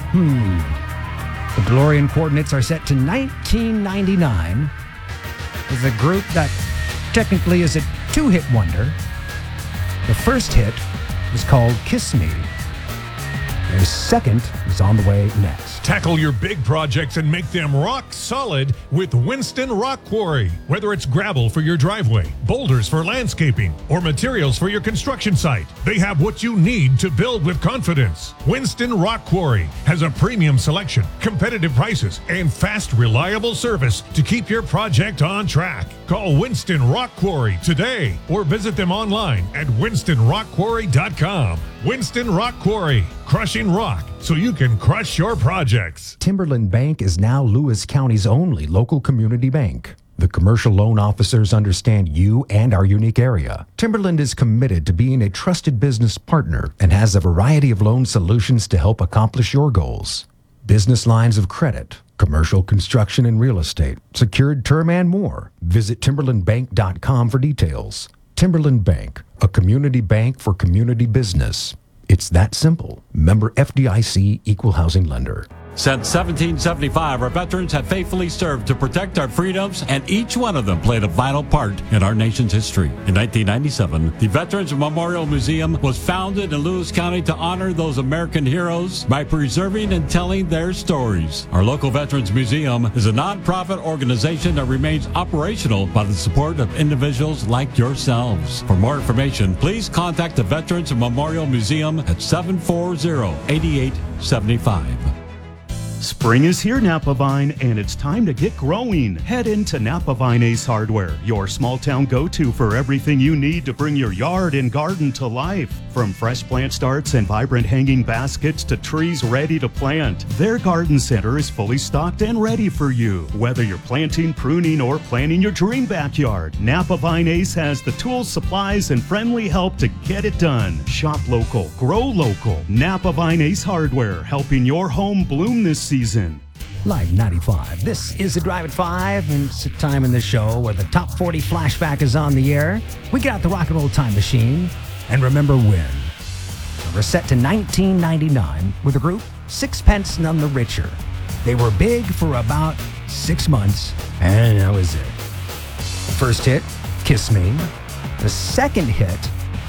The DeLorean coordinates are set to 1999 with a group that technically is a two-hit wonder. The first hit was called Kiss Me. Their second is on the way next. Tackle your big projects and make them rock solid with Winston Rock Quarry. Whether it's gravel for your driveway, boulders for landscaping, or materials for your construction site, they have what you need to build with confidence. Winston Rock Quarry has a premium selection, competitive prices, and fast, reliable service to keep your project on track. Call Winston Rock Quarry today or visit them online at winstonrockquarry.com. Winston Rock Quarry, crushing rock so you can crush your projects. Timberland Bank is now Lewis County's only local community bank. The commercial loan officers understand you and our unique area. Timberland is committed to being a trusted business partner and has a variety of loan solutions to help accomplish your goals. Business lines of credit, commercial construction and real estate, secured term and more. Visit timberlandbank.com for details. Timberland Bank, a community bank for community business. It's that simple. Member FDIC, Equal Housing Lender. Since 1775, our veterans have faithfully served to protect our freedoms, and each one of them played a vital part in our nation's history. In 1997, the Veterans Memorial Museum was founded in Lewis County to honor those American heroes by preserving and telling their stories. Our local Veterans Museum is a nonprofit organization that remains operational by the support of individuals like yourselves. For more information, please contact the Veterans Memorial Museum at 740-8875. Spring is here, Napa Vine, and it's time to get growing. Head into Napa Vine Ace Hardware, your small town go-to for everything you need to bring your yard and garden to life. From fresh plant starts and vibrant hanging baskets to trees ready to plant, their garden center is fully stocked and ready for you. Whether you're planting, pruning, or planning your dream backyard, Napa Vine Ace has the tools, supplies, and friendly help to get it done. Shop local, grow local. Napa Vine Ace Hardware, helping your home bloom this season. Live 95. This is the Drive at 5, and it's a time in the show where the Top 40 Flashback is on the air. We get out the rock and roll time machine and remember when. We're set to 1999 with the group Sixpence None the Richer. They were big for about 6 months, and that was it. The first hit, Kiss Me. The second hit,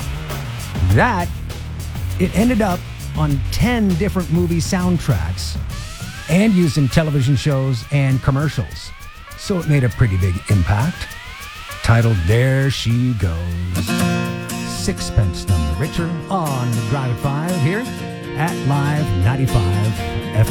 it ended up on 10 different movie soundtracks and used in television shows and commercials. So it made a pretty big impact. Titled There She Goes. Sixpence None the Richer on the Drive at 5 here at Live 95 FM.